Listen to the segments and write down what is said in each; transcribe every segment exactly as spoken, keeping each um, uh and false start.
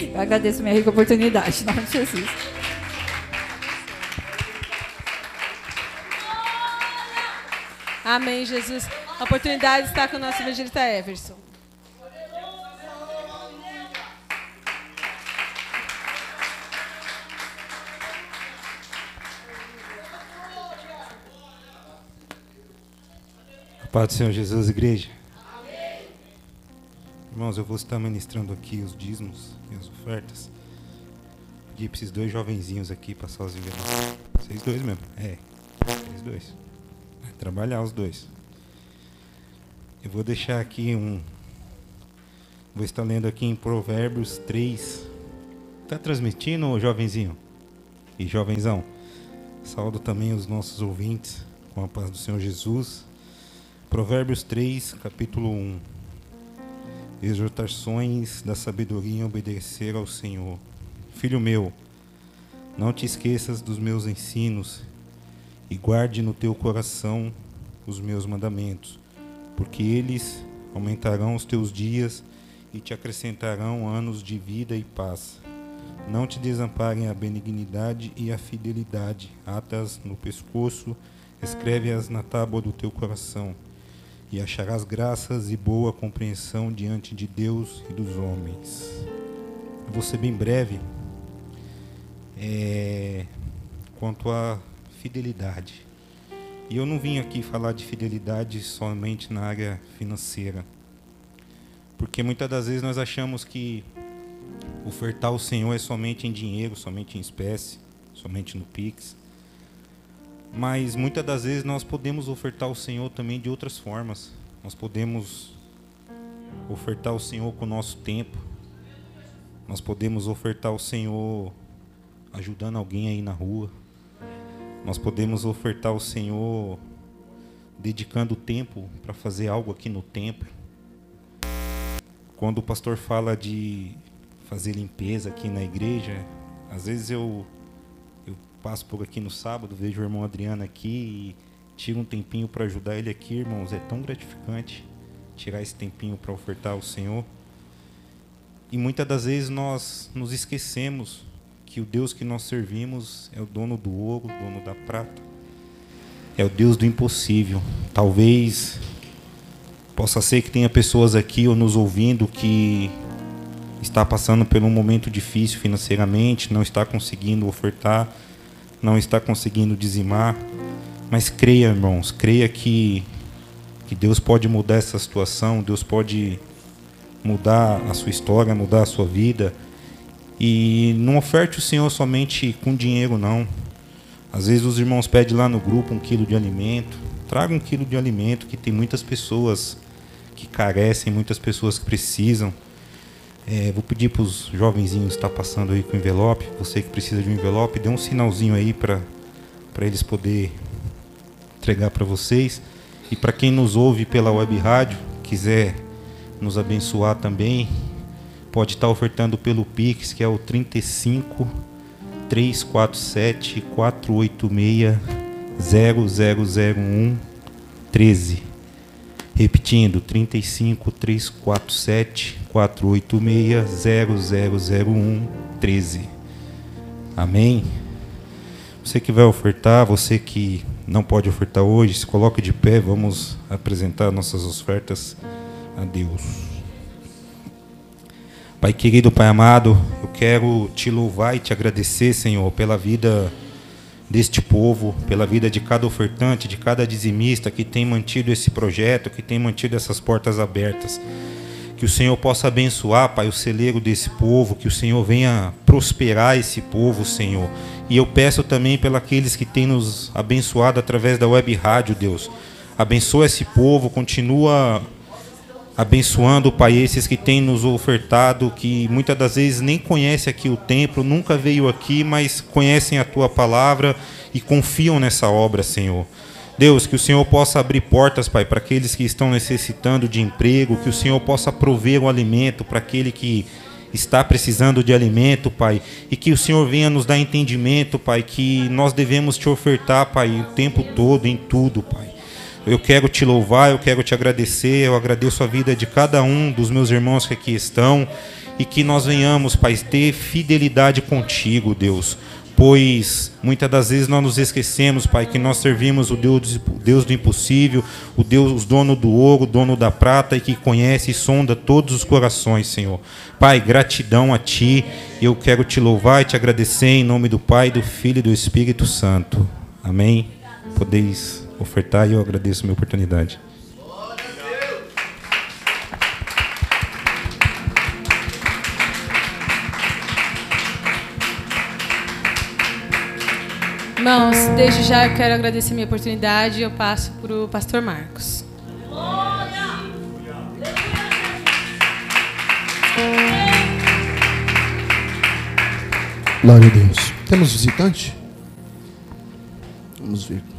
Eu agradeço minha rica oportunidade, em nome de Jesus. Amém, Jesus. A oportunidade está com o nosso evangelista Everson. Paz do Senhor Jesus, igreja. Amém. Irmãos, eu vou estar ministrando aqui os dízimos e as ofertas. Pedi para esses dois jovenzinhos aqui passar os envelopes. Vocês dois mesmo. É, vocês dois. Vai trabalhar os dois. Eu vou deixar aqui um... Vou estar lendo aqui em Provérbios três. Está transmitindo, jovenzinho? E jovenzão? Saúdo também os nossos ouvintes com a paz do Senhor Jesus. Provérbios três, capítulo um. Exortações da sabedoria em obedecer ao Senhor. Filho meu, não te esqueças dos meus ensinos e guarde no teu coração os meus mandamentos, porque eles aumentarão os teus dias e te acrescentarão anos de vida e paz. Não te desamparem a benignidade e a fidelidade, ata-as no pescoço, escreve-as na tábua do teu coração. E acharás graças e boa compreensão diante de Deus e dos homens. Eu vou ser bem breve é, quanto à fidelidade. E eu não vim aqui falar de fidelidade somente na área financeira. Porque muitas das vezes nós achamos que ofertar ao Senhor é somente em dinheiro, somente em espécie, somente no Pix. Mas muitas das vezes nós podemos ofertar ao Senhor também de outras formas. Nós podemos ofertar ao Senhor com o nosso tempo. Nós podemos ofertar ao Senhor ajudando alguém aí na rua. Nós podemos ofertar ao Senhor dedicando tempo para fazer algo aqui no templo. Quando o pastor fala de fazer limpeza aqui na igreja, às vezes eu... passo por aqui no sábado, vejo o irmão Adriano aqui e tiro um tempinho para ajudar ele aqui, irmãos. É tão gratificante tirar esse tempinho para ofertar ao Senhor. E muitas das vezes nós nos esquecemos que o Deus que nós servimos é o dono do ouro, o dono da prata. É o Deus do impossível. Talvez possa ser que tenha pessoas aqui ou nos ouvindo que está passando por um momento difícil financeiramente, não está conseguindo ofertar, não está conseguindo dizimar, mas creia, irmãos, creia que, que Deus pode mudar essa situação, Deus pode mudar a sua história, mudar a sua vida. E não oferte o Senhor somente com dinheiro, não. Às vezes os irmãos pedem lá no grupo um quilo de alimento. Traga um quilo de alimento, que tem muitas pessoas que carecem, muitas pessoas que precisam. É, vou pedir para os jovenzinhos estar passando aí com o envelope. Você que precisa de um envelope, dê um sinalzinho aí para para eles poderem entregar para vocês. E para quem nos ouve pela web rádio, quiser nos abençoar também, pode estar ofertando pelo Pix, que é o trinta e cinco, três quatro sete, quatro oito seis, zero zero zero um, treze. Repetindo, trinta e cinco, três quatro sete, quatro oito seis, zero zero zero um, treze. Amém? Você que vai ofertar, você que não pode ofertar hoje, se coloque de pé, vamos apresentar nossas ofertas a Deus. Pai querido, Pai amado, eu quero te louvar e te agradecer, Senhor, pela vida deste povo, pela vida de cada ofertante, de cada dizimista que tem mantido esse projeto, que tem mantido essas portas abertas. Que o Senhor possa abençoar, Pai, o celeiro desse povo, que o Senhor venha prosperar esse povo, Senhor. E eu peço também pelos que têm nos abençoado através da web rádio, Deus. Abençoa esse povo, continua abençoando, Pai, esses que têm nos ofertado, que muitas das vezes nem conhecem aqui o templo, nunca veio aqui, mas conhecem a Tua palavra e confiam nessa obra, Senhor. Deus, que o Senhor possa abrir portas, Pai, para aqueles que estão necessitando de emprego, que o Senhor possa prover o alimento para aquele que está precisando de alimento, Pai, e que o Senhor venha nos dar entendimento, Pai, que nós devemos Te ofertar, Pai, o tempo todo, em tudo, Pai. Eu quero te louvar, eu quero te agradecer, eu agradeço a vida de cada um dos meus irmãos que aqui estão e que nós venhamos, Pai, ter fidelidade contigo, Deus. Pois muitas das vezes nós nos esquecemos, Pai, que nós servimos o Deus, o Deus do impossível, o Deus, o dono do ouro, o dono da prata, e que conhece e sonda todos os corações, Senhor. Pai, gratidão a Ti, eu quero te louvar e te agradecer em nome do Pai, do Filho e do Espírito Santo. Amém? Podeis ofertar e eu agradeço a minha oportunidade. Irmãos, desde já eu quero agradecer a minha oportunidade e eu passo para o pastor Marcos. Glória a Deus. Temos visitante? Vamos ver.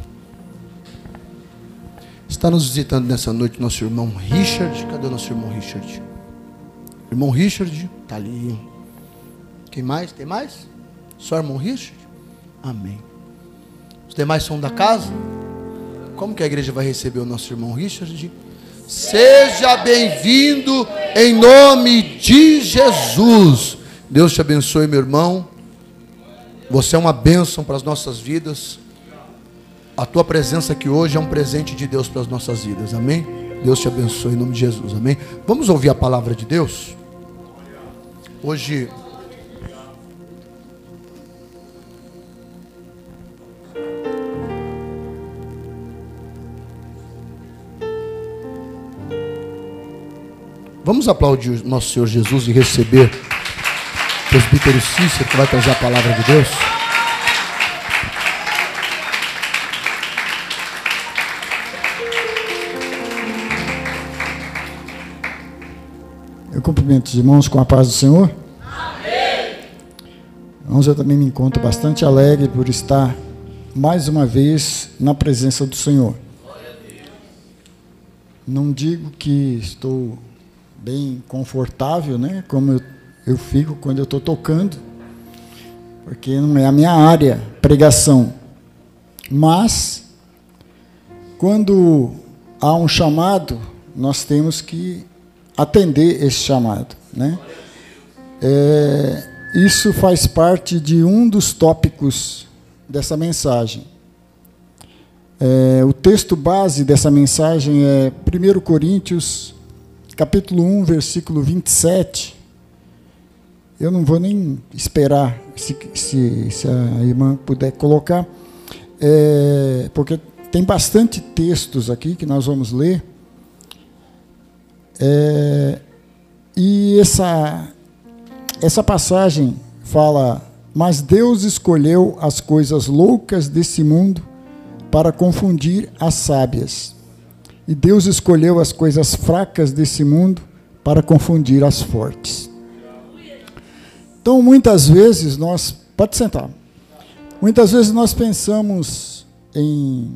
Está nos visitando nessa noite nosso irmão Richard. Cadê o nosso irmão Richard? Irmão Richard, está ali. Quem mais? Tem mais? Só irmão Richard? Amém. Os demais são da casa? Como que a igreja vai receber o nosso irmão Richard? Seja bem-vindo em nome de Jesus. Deus te abençoe, meu irmão. Você é uma bênção para as nossas vidas. A tua presença aqui hoje é um presente de Deus para as nossas vidas. Amém? Deus te abençoe em nome de Jesus. Amém? Vamos ouvir a palavra de Deus? Hoje... Vamos aplaudir o nosso Senhor Jesus e receber o presbítero Cícero, que vai trazer a palavra de Deus. Eu cumprimento os irmãos com a paz do Senhor. Amém. Irmãos, eu também me encontro bastante alegre por estar mais uma vez na presença do Senhor. Não digo que estou bem confortável, né? Como eu, eu fico quando eu estou tocando, porque não é a minha área, pregação. Mas, quando há um chamado, nós temos que atender esse chamado, né? É, isso faz parte de um dos tópicos dessa mensagem. É, o texto base dessa mensagem é primeiro Coríntios, capítulo um, versículo vinte e sete. Eu não vou nem esperar se, se, se a irmã puder colocar, é, porque tem bastante textos aqui que nós vamos ler. É, e essa, essa passagem fala: mas Deus escolheu as coisas loucas desse mundo para confundir as sábias. E Deus escolheu as coisas fracas desse mundo para confundir as fortes. Então, muitas vezes nós... Pode sentar. Muitas vezes nós pensamos em...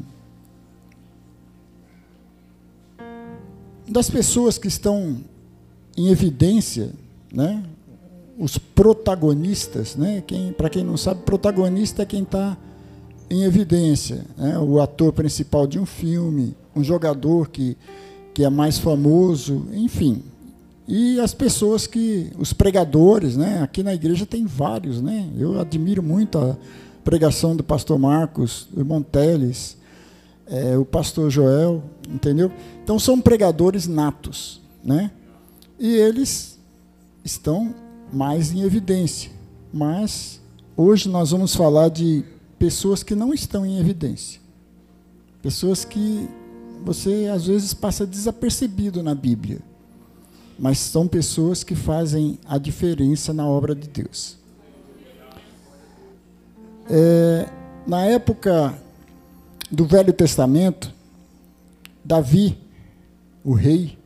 das pessoas que estão em evidência, né? Os protagonistas, né? Quem, para quem não sabe, protagonista é quem está em evidência, né? O ator principal de um filme, um jogador que, que é mais famoso, enfim. E as pessoas que, os pregadores, né? Aqui na igreja tem vários, né? Eu admiro muito a pregação do pastor Marcos, do irmão Teles, é, o pastor Joel, entendeu? Então são pregadores natos, né? E eles estão mais em evidência. Mas hoje nós vamos falar de pessoas que não estão em evidência. Pessoas que você às vezes passa desapercebido na Bíblia, mas são pessoas que fazem a diferença na obra de Deus. É, na época do Velho Testamento, Davi, o rei,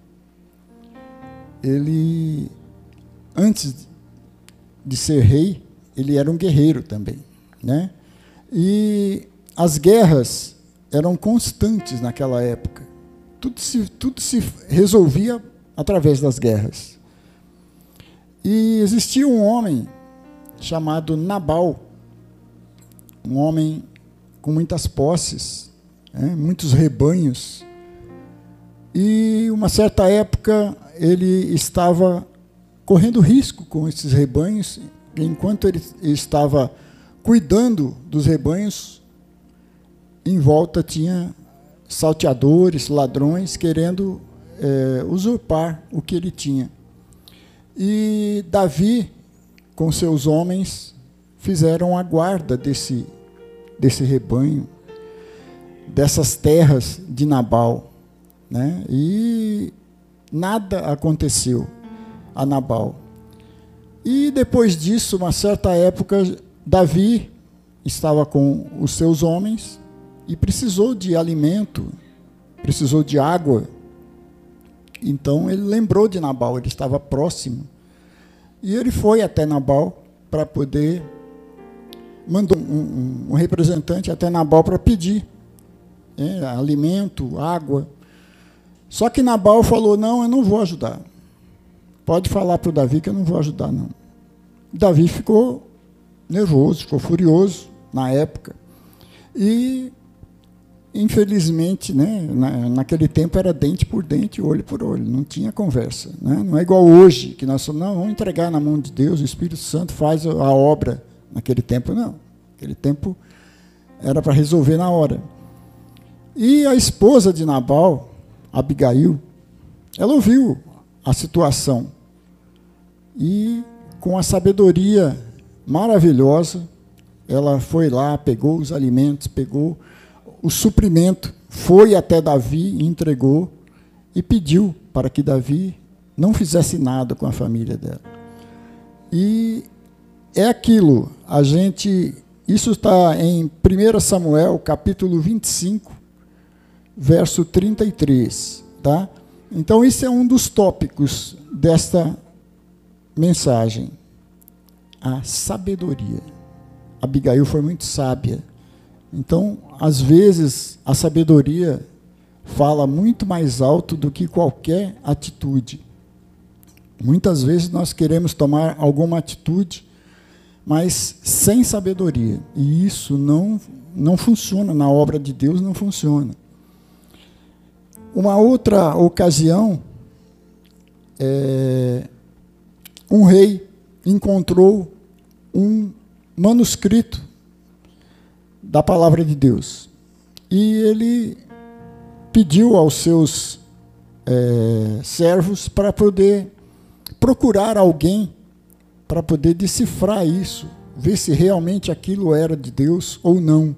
ele, antes de ser rei, ele era um guerreiro também, né? E as guerras eram constantes naquela época. Tudo se, tudo se resolvia através das guerras. E existia um homem chamado Nabal, um homem com muitas posses, né, muitos rebanhos, E uma certa época ele estava correndo risco com esses rebanhos. Enquanto ele estava cuidando dos rebanhos, em volta tinha salteadores, ladrões, querendo é, usurpar o que ele tinha. E Davi, com seus homens, fizeram a guarda desse, desse rebanho, dessas terras de Nabal, né? E nada aconteceu a Nabal. E depois disso, uma certa época, Davi estava com os seus homens e precisou de alimento, precisou de água. Então ele lembrou de Nabal, ele estava próximo. E ele foi até Nabal para poder... Mandou um, um, um representante até Nabal para pedir é, alimento, água. Só que Nabal falou, não, eu não vou ajudar. Pode falar para o Davi que eu não vou ajudar, não. Davi ficou nervoso, ficou furioso na época. E, infelizmente, né, na, naquele tempo era dente por dente, olho por olho, não tinha conversa. Né? Não é igual hoje, que nós falamos, não, vamos entregar na mão de Deus, o Espírito Santo faz a obra. Naquele tempo, não. Naquele tempo era para resolver na hora. E a esposa de Nabal, Abigail, ela ouviu a situação. E, com a sabedoria maravilhosa, ela foi lá, pegou os alimentos, pegou o suprimento, foi até Davi e entregou e pediu para que Davi não fizesse nada com a família dela. E é aquilo, a gente, isso está em primeiro Samuel, capítulo vinte e cinco, verso trinta e três, tá? Então, isso é um dos tópicos desta mensagem, a sabedoria. Abigail foi muito sábia. Então, às vezes, a sabedoria fala muito mais alto do que qualquer atitude. Muitas vezes nós queremos tomar alguma atitude, mas sem sabedoria. E isso não, não funciona, na obra de Deus não funciona. Uma outra ocasião, é, um rei encontrou um manuscrito da palavra de Deus. E ele pediu aos seus é, servos para poder procurar alguém para poder decifrar isso, ver se realmente aquilo era de Deus ou não.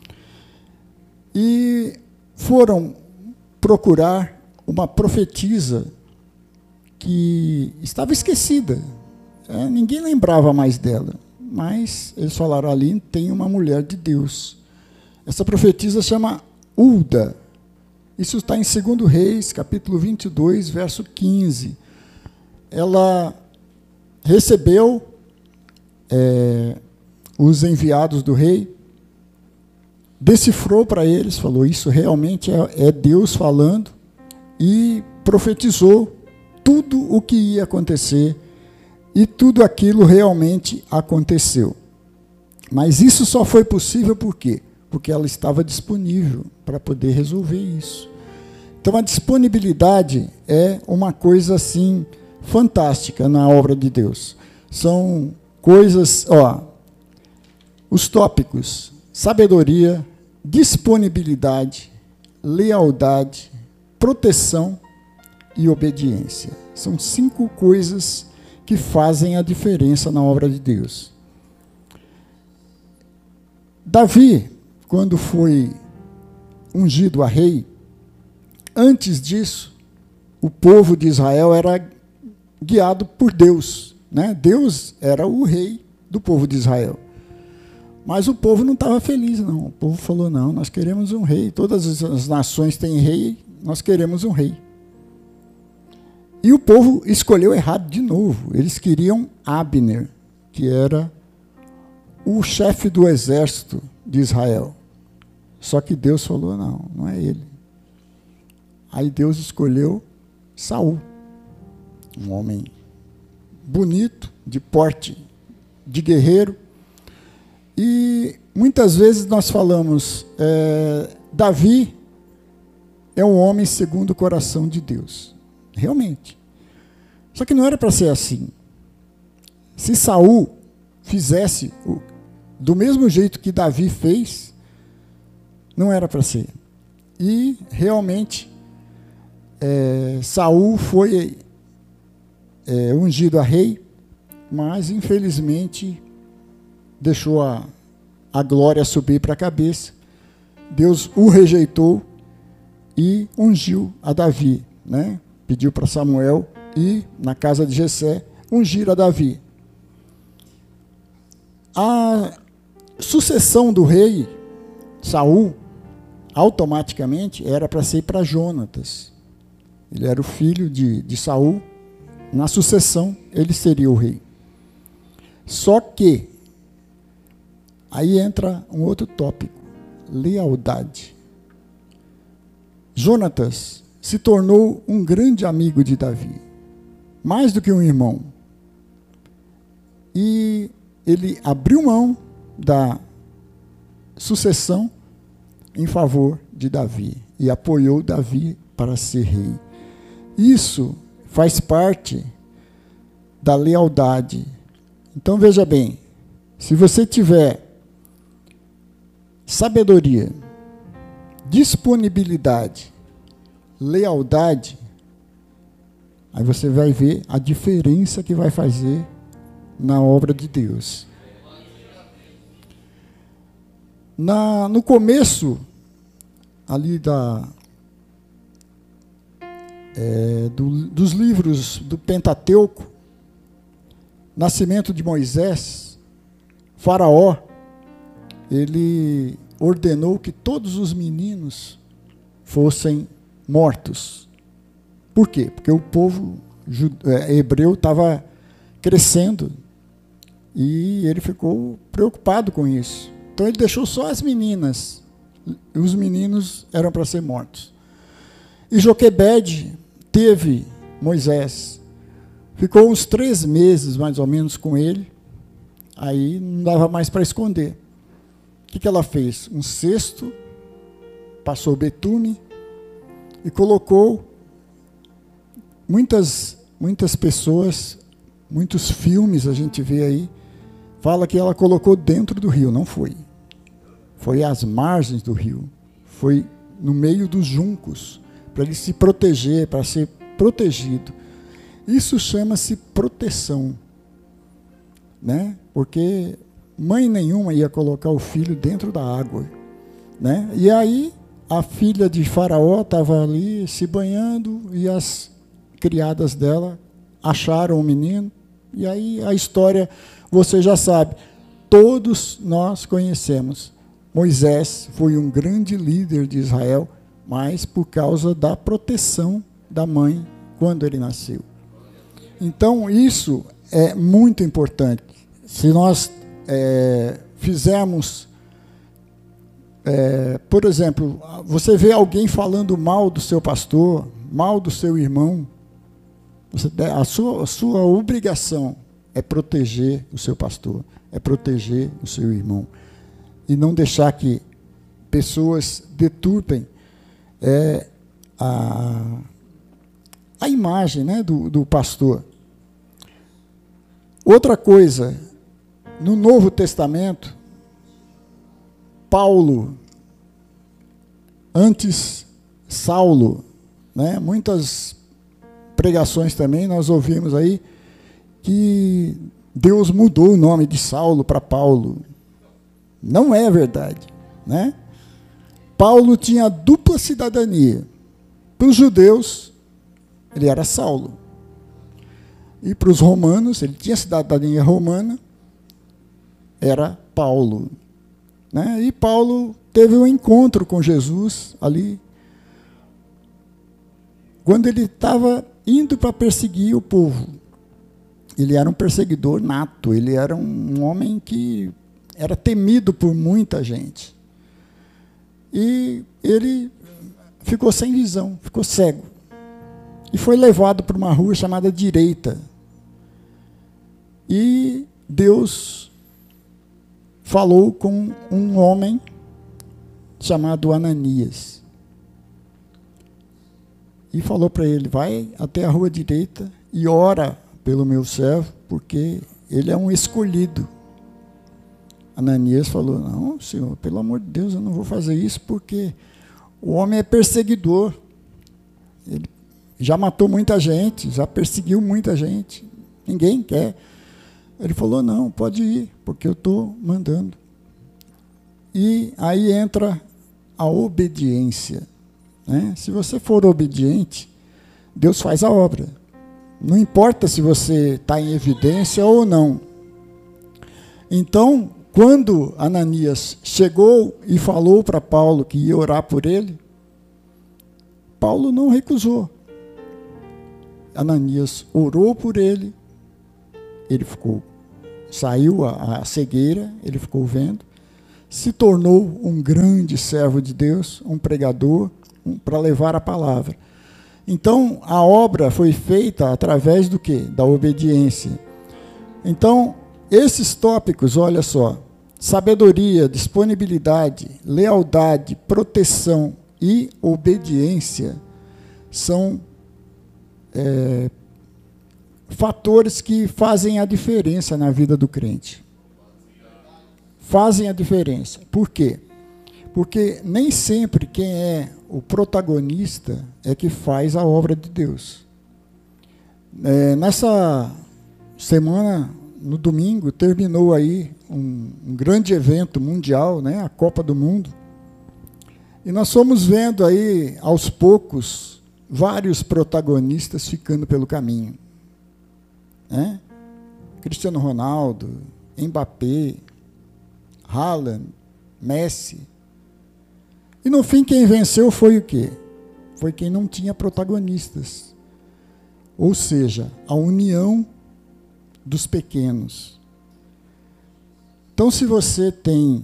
E foram procurar uma profetisa que estava esquecida. É, ninguém lembrava mais dela. Mas eles falaram, ali tem uma mulher de Deus. Essa profetisa chama Hulda. Isso está em segundo Reis, capítulo vinte e dois, verso quinze. Ela recebeu é, os enviados do rei, decifrou para eles, falou, isso realmente é, é Deus falando, e profetizou tudo o que ia acontecer, e tudo aquilo realmente aconteceu. Mas isso só foi possível por quê? Porque ela estava disponível para poder resolver isso. Então, a disponibilidade é uma coisa assim fantástica na obra de Deus. São coisas, ó, os tópicos: sabedoria, disponibilidade, lealdade, proteção e obediência. São cinco coisas que fazem a diferença na obra de Deus. Davi, quando foi ungido a rei, antes disso, o povo de Israel era guiado por Deus, né? Deus era o rei do povo de Israel. Mas o povo não estava feliz, não. O povo falou, não, nós queremos um rei. Todas as nações têm rei, nós queremos um rei. E o povo escolheu errado de novo. Eles queriam Abner, que era o chefe do exército de Israel. Só que Deus falou, não, não é ele. Aí Deus escolheu Saul, um homem bonito, de porte de guerreiro. E muitas vezes nós falamos, é, Davi é um homem segundo o coração de Deus. Realmente. Só que não era para ser assim. Se Saul fizesse o, do mesmo jeito que Davi fez, não era para ser. E realmente é, Saul foi é, ungido a rei, mas infelizmente deixou a, a glória subir para a cabeça. Deus o rejeitou e ungiu a Davi, né? Pediu para Samuel ir na casa de Jessé ungir a Davi. A sucessão do rei Saul automaticamente era para ser para Jonatas. Ele era o filho de, de Saul. Na sucessão ele seria o rei. Só que aí entra um outro tópico: lealdade. Jonatas se tornou um grande amigo de Davi, mais do que um irmão. E ele abriu mão da sucessão em favor de Davi e apoiou Davi para ser rei. Isso faz parte da lealdade. Então veja bem, se você tiver sabedoria, disponibilidade, lealdade, aí você vai ver a diferença que vai fazer na obra de Deus. Na, no começo ali da, é, do, dos livros do Pentateuco, nascimento de Moisés, Faraó, ele ordenou que todos os meninos fossem mortos. Por quê? Porque o povo hebreu estava crescendo e ele ficou preocupado com isso. Então ele deixou só as meninas. Os meninos eram para ser mortos. E Joquebede teve Moisés. Ficou uns três meses, mais ou menos, com ele. Aí não dava mais para esconder. O que, que ela fez? Um cesto, passou betume e colocou muitas, muitas pessoas, muitos filmes a gente vê aí, fala que ela colocou dentro do rio. Não foi. Foi às margens do rio. Foi no meio dos juncos, para ele se proteger, para ser protegido. Isso chama-se proteção, né? Porque mãe nenhuma ia colocar o filho dentro da água, né? E aí a filha de Faraó estava ali se banhando e as criadas dela acharam o menino. E aí a história, você já sabe, todos nós conhecemos. Moisés foi um grande líder de Israel, mas por causa da proteção da mãe quando ele nasceu. Então, isso é muito importante. Se nós é, fizermos, é, por exemplo, você vê alguém falando mal do seu pastor, mal do seu irmão, você, a, sua, a sua obrigação é proteger o seu pastor, é proteger o seu irmão. E não deixar que pessoas deturpem é, a, a imagem, né, do, do pastor. Outra coisa, no Novo Testamento, Paulo, antes Saulo, né, muitas pregações também nós ouvimos aí que Deus mudou o nome de Saulo para Paulo. Não é verdade, né? Paulo tinha dupla cidadania. Para os judeus, ele era Saulo. E para os romanos, ele tinha cidadania romana, era Paulo, né? E Paulo teve um encontro com Jesus ali, quando ele estava indo para perseguir o povo. Ele era um perseguidor nato, ele era um homem que era temido por muita gente. E ele ficou sem visão, ficou cego. E foi levado para uma rua chamada Direita. E Deus falou com um homem chamado Ananias. e falou para ele, vai até a rua direita e ora pelo meu servo, porque ele é um escolhido. Ananias falou, não, Senhor, pelo amor de Deus, eu não vou fazer isso, porque o homem é perseguidor. Ele já matou muita gente, já perseguiu muita gente. Ninguém quer. Ele falou, não, pode ir, porque eu estou mandando. E aí entra a obediência. Né? Se você for obediente, Deus faz a obra. Não importa se você está em evidência ou não. Então, quando Ananias chegou e falou para Paulo que ia orar por ele, Paulo não recusou. Ananias orou por ele, ele ficou, saiu a, a cegueira, ele ficou vendo, se tornou um grande servo de Deus, um pregador, um, para levar a palavra. Então, a obra foi feita através do quê? Da obediência. Então, esses tópicos, olha só, sabedoria, disponibilidade, lealdade, proteção e obediência são é, fatores que fazem a diferença na vida do crente. Fazem a diferença. Por quê? Porque nem sempre quem é o protagonista é que faz a obra de Deus. É, nessa semana, no domingo, terminou aí um, um grande evento mundial, né, a Copa do Mundo. E nós fomos vendo aí, aos poucos, vários protagonistas ficando pelo caminho. Né? Cristiano Ronaldo, Mbappé, Haaland, Messi. E no fim quem venceu foi o quê? Foi quem não tinha protagonistas. Ou seja, a união dos pequenos. Então, se você tem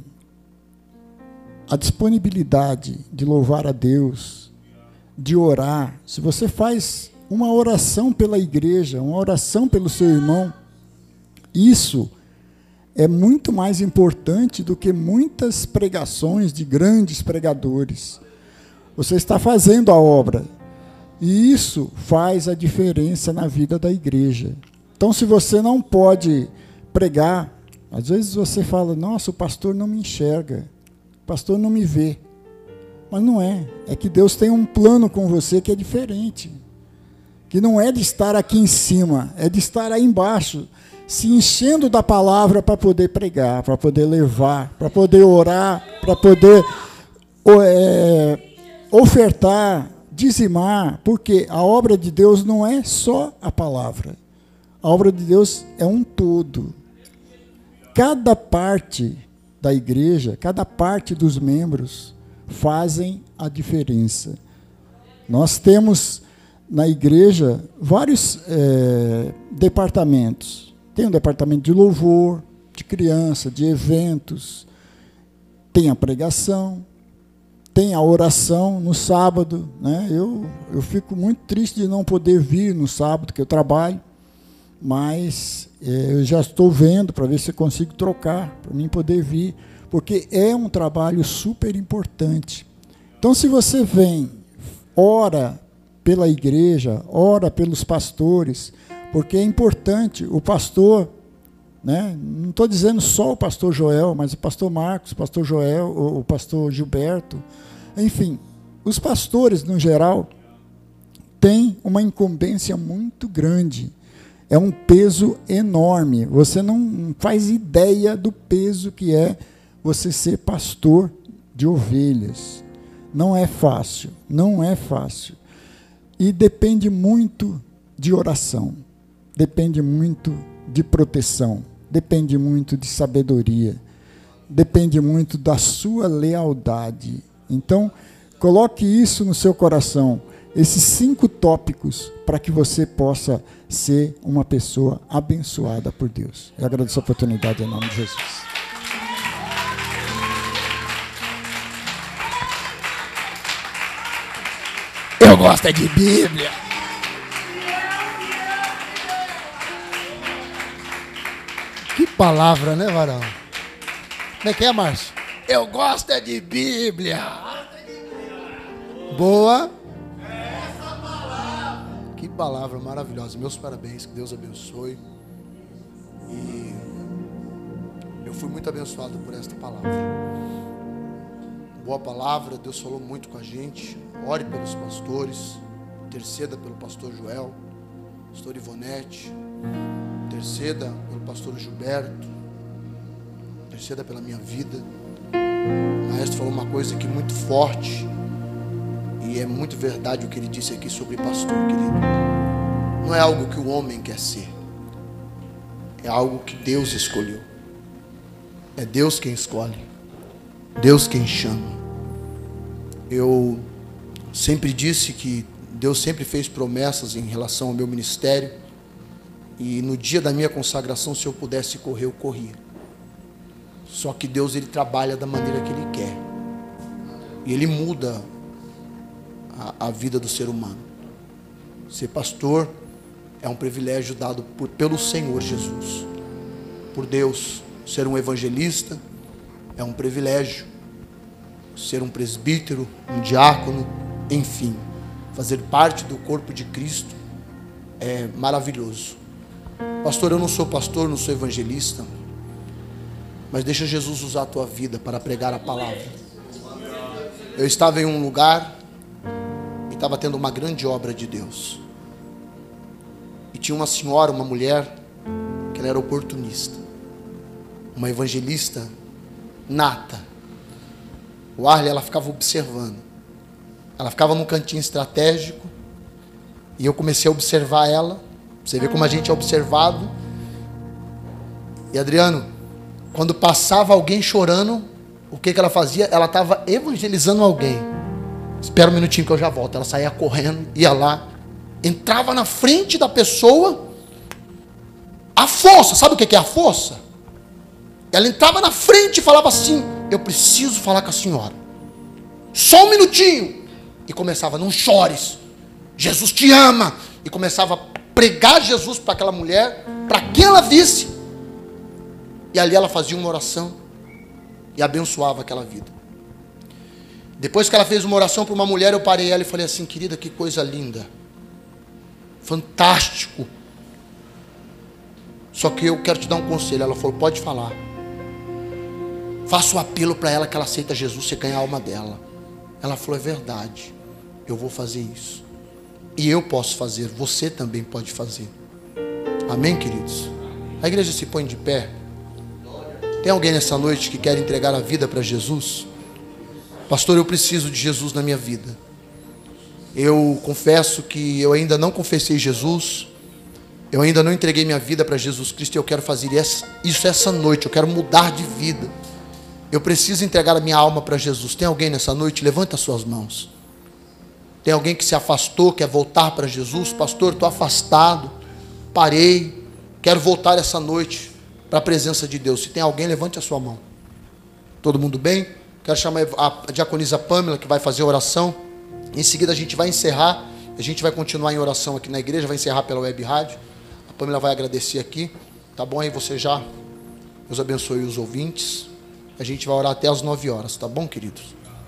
a disponibilidade de louvar a Deus, de orar, se você faz uma oração pela igreja, uma oração pelo seu irmão, isso é muito mais importante do que muitas pregações de grandes pregadores. Você está fazendo a obra. E isso faz a diferença na vida da igreja. Então, se você não pode pregar, às vezes você fala, nossa, o pastor não me enxerga, o pastor não me vê. Mas não é. É que Deus tem um plano com você que é diferente. Que não é de estar aqui em cima, é de estar aí embaixo, se enchendo da palavra para poder pregar, para poder levar, para poder orar, para poder é, ofertar, dizimar, porque a obra de Deus não é só a palavra. A obra de Deus é um todo. Cada parte da igreja, cada parte dos membros fazem a diferença. Nós temos na igreja vários é, departamentos. Tem um departamento de louvor, de criança, de eventos, tem a pregação, tem a oração no sábado. Né? Eu, eu fico muito triste de não poder vir no sábado, que eu trabalho, mas é, eu já estou vendo para ver se eu consigo trocar, para mim poder vir, porque é um trabalho super importante. Então, se você vem, ora pela igreja, ora pelos pastores, porque é importante, o pastor, né, não estou dizendo só o pastor Joel, mas o pastor Marcos, o pastor Joel, o, o pastor Gilberto, enfim, os pastores, no geral, têm uma incumbência muito grande. É um peso enorme. Você não faz ideia do peso que é você ser pastor de ovelhas. Não é fácil, não é fácil. E depende muito de oração. Depende muito de proteção, depende muito de sabedoria, depende muito da sua lealdade. Então, coloque isso no seu coração, esses cinco tópicos, para que você possa ser uma pessoa abençoada por Deus. Eu agradeço a oportunidade em nome de Jesus. Eu gosto é de Bíblia. Que palavra, né, varão? Como é que é, Márcio? Eu gosto é de Bíblia. Boa. palavra maravilhosa. Meus parabéns, que Deus abençoe. E eu fui muito abençoado por esta palavra. Boa palavra, Deus falou muito com a gente. Ore pelos pastores, interceda pelo pastor Joel, pastor Ivonete, interceda pelo pastor Gilberto, interceda pela minha vida. O maestro falou uma coisa aqui muito forte, e é muito verdade o que ele disse aqui sobre pastor, querido. Não é algo que o homem quer ser, é algo que Deus escolheu. É Deus quem escolhe, Deus quem chama. Eu sempre disse que Deus sempre fez promessas em relação ao meu ministério, e no dia da minha consagração, se eu pudesse correr, eu corria. Só que Deus, ele trabalha da maneira que ele quer, e ele muda a, a vida do ser humano. Ser pastor é um privilégio dado por, pelo Senhor Jesus, por Deus. Ser um evangelista é um privilégio. Ser um presbítero, um diácono, enfim, fazer parte do corpo de Cristo é maravilhoso. Pastor, eu não sou pastor, não sou evangelista, mas deixa Jesus usar a tua vida para pregar a palavra. Eu estava em um lugar e estava tendo uma grande obra de Deus, e tinha uma senhora, uma mulher, que ela era oportunista, uma evangelista nata. O Arley, ela ficava observando, ela ficava num cantinho estratégico, e eu comecei a observar ela. Você vê como a gente é observado. E Adriano, quando passava alguém chorando, o que, que ela fazia? Ela estava evangelizando alguém. Espera um minutinho que eu já volto. Ela saía correndo, ia lá, entrava na frente da pessoa. A força, sabe o que é a força? Ela entrava na frente e falava assim: eu preciso falar com a senhora, só um minutinho. E começava: não chores, Jesus te ama. E começava a pregar Jesus para aquela mulher, para que ela visse. E ali ela fazia uma oração e abençoava aquela vida. Depois que ela fez uma oração para uma mulher, eu parei ela e falei assim: querida, que coisa linda, fantástico. Só que eu quero te dar um conselho. Ela falou: pode falar. Faça o apelo para ela que ela aceita Jesus, você ganha a alma dela. Ela falou: é verdade, eu vou fazer isso. E eu posso fazer, você também pode fazer. Amém, queridos? A igreja se põe de pé. Tem alguém nessa noite que quer entregar a vida para Jesus? Pastor, eu preciso de Jesus na minha vida. Eu confesso que eu ainda não confessei Jesus, eu ainda não entreguei minha vida para Jesus Cristo, e eu quero fazer isso essa noite. Eu quero mudar de vida. Eu preciso entregar a minha alma para Jesus. Tem alguém nessa noite? Levanta as suas mãos. Tem alguém que se afastou, quer voltar para Jesus? Pastor, estou afastado, parei, quero voltar essa noite para a presença de Deus. Se tem alguém, levante a sua mão. Todo mundo bem? Quero chamar a diaconisa Pâmela, que vai fazer a oração. Em seguida a gente vai encerrar. A gente vai continuar em oração aqui na igreja, vai encerrar pela web rádio. A Pâmela vai agradecer aqui. Tá bom? Aí você já, Deus abençoe os ouvintes. A gente vai orar até às nove horas, tá bom, queridos?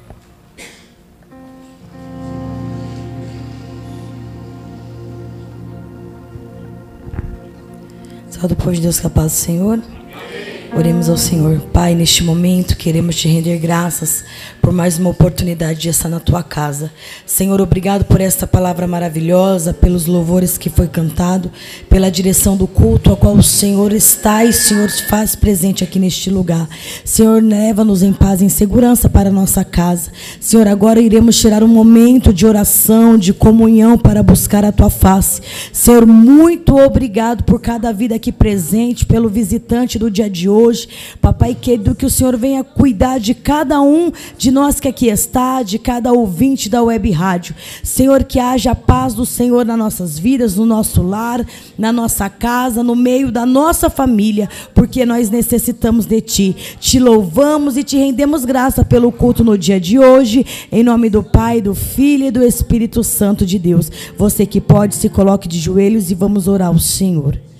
Salve o povo de Deus, com a paz do Senhor. Oremos ao Senhor. Pai, neste momento queremos te render graças por mais uma oportunidade de estar na tua casa. Senhor, obrigado por esta palavra maravilhosa, pelos louvores que foi cantado, pela direção do culto a qual o Senhor está e o Senhor se faz presente aqui neste lugar. Senhor, leva-nos em paz e em segurança para a nossa casa. Senhor, agora iremos tirar um momento de oração, de comunhão para buscar a tua face. Senhor, muito obrigado por cada vida aqui presente, pelo visitante do dia de hoje. Hoje, papai querido, que o Senhor venha cuidar de cada um de nós que aqui está, de cada ouvinte da web rádio. Senhor, que haja a paz do Senhor nas nossas vidas, no nosso lar, na nossa casa, no meio da nossa família, porque nós necessitamos de Ti. Te louvamos e te rendemos graça pelo culto no dia de hoje, em nome do Pai, do Filho e do Espírito Santo de Deus. Você que pode, se coloque de joelhos e vamos orar ao Senhor.